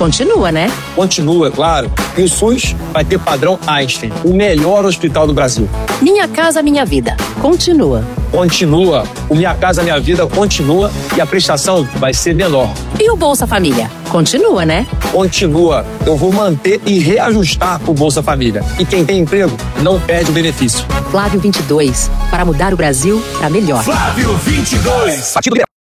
Continua, né? Continua, claro. E o SUS vai ter padrão Einstein, o melhor hospital do Brasil. Minha Casa Minha Vida. Continua. Continua. O Minha Casa Minha Vida continua e a prestação vai ser menor. E o Bolsa Família? Continua, né? Continua. Eu vou manter e reajustar o Bolsa Família. E quem tem emprego não perde o benefício. Flávio 22. Para mudar o Brasil para melhor. Flávio 22. Partido